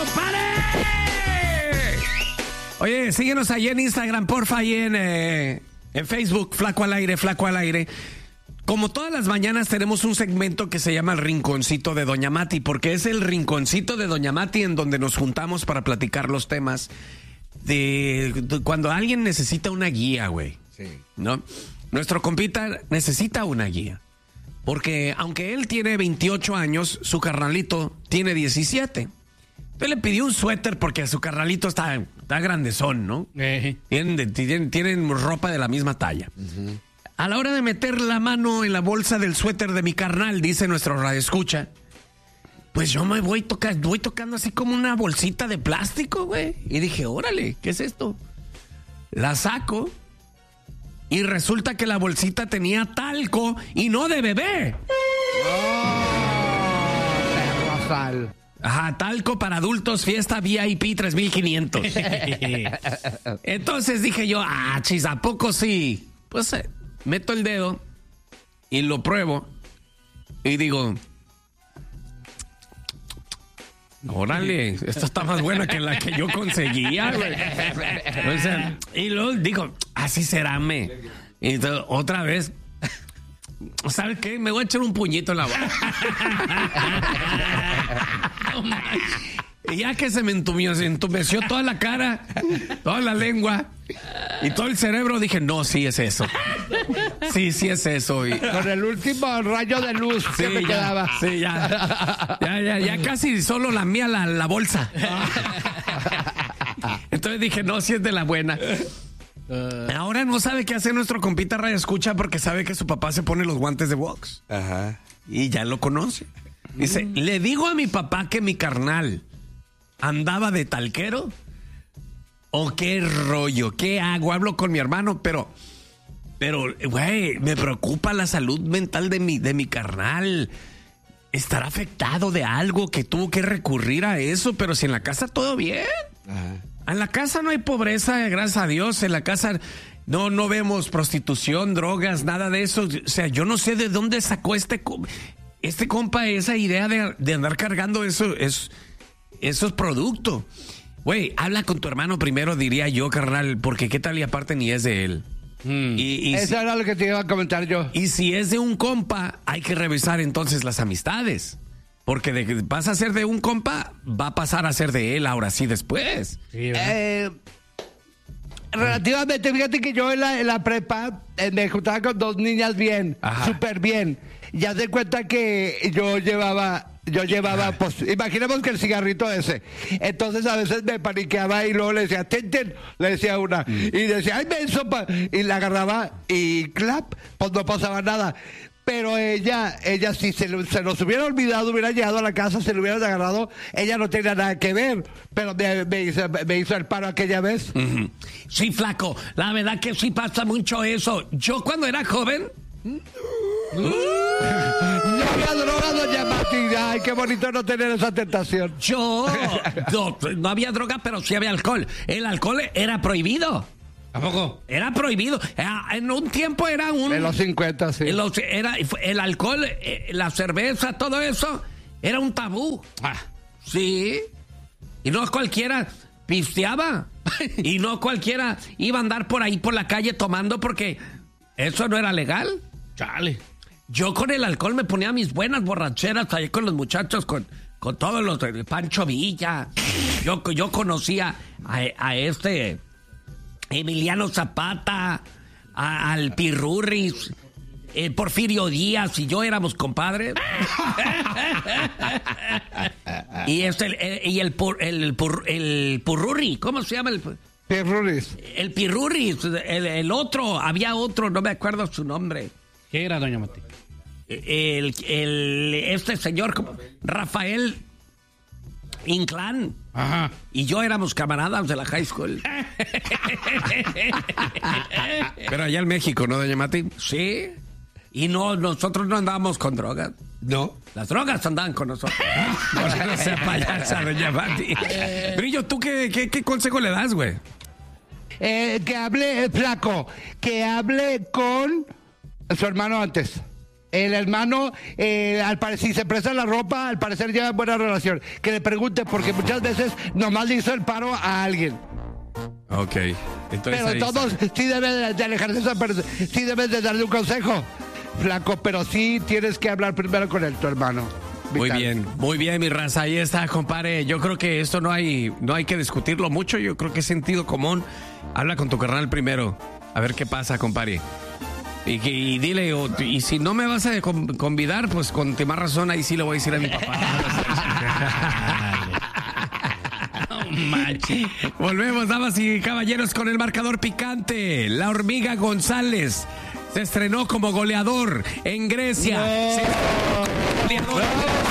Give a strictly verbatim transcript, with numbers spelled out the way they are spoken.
pare! Oye, síguenos ahí en Instagram, porfa, y en, eh, en Facebook, Flaco al Aire, Flaco al Aire. Como todas las mañanas tenemos un segmento que se llama el Rinconcito de Doña Mati, porque es el Rinconcito de Doña Mati en donde nos juntamos para platicar los temas de, de cuando alguien necesita una guía, güey. Sí. ¿No? Nuestro compita necesita una guía. Porque aunque él tiene veintiocho años, su carnalito tiene diecisiete. Entonces le pidió un suéter porque su carnalito está, está grandezón, ¿no? Eh. Tienen, tienen, tienen ropa de la misma talla. Uh-huh. A la hora de meter la mano en la bolsa del suéter de mi carnal, dice nuestro radioescucha, pues yo me voy, toca, voy tocando así como una bolsita de plástico, güey. Y dije, órale, ¿qué es esto? La saco y resulta que la bolsita tenía talco y no de bebé. ¡Oh! Perro sal. Ajá, talco para adultos, fiesta V I P tres mil quinientos. Entonces dije yo, ah, chis, ¿a poco sí? Pues eh, meto el dedo y lo pruebo y digo, órale, esta está más buena que la que yo conseguía, güey. O sea, y luego digo, así será, me. Y entonces, otra vez, ¿sabes qué? Me voy a echar un puñito en la boca. Y ya que se me entumió, se entumeció toda la cara, toda la lengua y todo el cerebro, dije, no, sí es eso. Sí, sí es eso. Y... con el último rayo de luz sí, que me ya, quedaba. Sí, ya. Ya, ya, ya casi solo la mía la, la bolsa. Entonces dije, no, sí es de la buena. Ahora no sabe qué hacer nuestro compita Radio Escucha porque sabe que su papá se pone los guantes de box. Ajá. Y ya lo conoce. Dice, mm. le digo a mi papá que mi carnal andaba de talquero. ¿O qué rollo? ¿Qué hago? Hablo con mi hermano, pero... Pero, güey, me preocupa la salud mental de mi, de mi carnal. ¿Estará afectado de algo que tuvo que recurrir a eso? Pero si en la casa todo bien. Ajá. En la casa no hay pobreza, gracias a Dios. En la casa no, no vemos prostitución, drogas, nada de eso. O sea, yo no sé de dónde sacó este, este compa esa idea de, de andar cargando eso, es, esos productos. Güey, habla con tu hermano primero, diría yo, carnal, porque qué tal y aparte ni es de él. Mm. Y, y Eso si, era lo que te iba a comentar yo. Y si es de un compa, hay que revisar entonces las amistades. Porque de que vas a ser de un compa, va a pasar a ser de él ahora sí después. Sí, eh, relativamente, fíjate que yo en la, en la prepa eh, me juntaba con dos niñas bien, súper bien. Ya te cuenta que yo llevaba... Yo llevaba, pues, imaginemos que el cigarrito ese. Entonces a veces me paniqueaba y luego le decía, ten, ten, le decía una. Mm. Y decía, ay, me sopa. Y la agarraba y clap, pues no pasaba nada. Pero ella, ella si se, se nos hubiera olvidado, hubiera llegado a la casa, se lo hubieran agarrado, ella no tenía nada que ver. Pero me, me, hizo, me hizo el paro aquella vez. Uh-huh. Sí, flaco, la verdad que sí pasa mucho eso. Yo cuando era joven... ¿Mm? Uh, no había droga, doña Mati. Ay, qué bonito no tener esa tentación. Yo no, no había droga, pero sí había alcohol. El alcohol era prohibido. ¿A poco? Era prohibido. En un tiempo era un... En los cincuenta, sí. Los, era, el alcohol, la cerveza, todo eso, era un tabú. Ah. Sí. Y no cualquiera pisteaba. Y no cualquiera iba a andar por ahí por la calle tomando porque eso no era legal. Chale. Yo con el alcohol me ponía mis buenas borracheras ahí con los muchachos, con, con todos los de Pancho Villa. Yo, yo conocía a, a este Emiliano Zapata, a, al Pirurris, eh, Porfirio Díaz y yo éramos compadres. y este, el, y el, el, el, el Purrurri, ¿cómo se llama el Pirurris? El Pirurris, el, el otro, había otro, no me acuerdo su nombre. ¿Qué era, doña Mati? El, el, este señor Rafael Inclán. Ajá. Y yo éramos camaradas de la high school. Pero allá en México, ¿no, doña Mati? Sí. Y no, nosotros no andábamos con drogas. No. Las drogas andaban con nosotros. No, no sea payasa, doña Mati. Brillo, ¿tú qué, qué, qué consejo le das, güey? Eh, que hable, eh, flaco, que hable con su hermano antes. El hermano, eh, al parecer, si se presta la ropa, al parecer lleva buena relación. Que le pregunte, porque muchas veces nomás le hizo el paro a alguien. Ok. Entonces, pero todos está. sí debes de alejarse de esa persona, sí debes de darle un consejo, flaco, pero sí tienes que hablar primero con él, tu hermano. Muy bien, muy bien, mi raza. Ahí está, compadre. Yo creo que esto no hay, no hay que discutirlo mucho. Yo creo que es sentido común. Habla con tu carnal primero. A ver qué pasa, compadre. Y, y dile, o, y si no me vas a convidar, pues con más razón, ahí sí le voy a decir a mi papá. No manches. Volvemos, damas y caballeros, con el marcador picante. La Hormiga González se estrenó como goleador en Grecia. No. Se estrenó como goleador. No.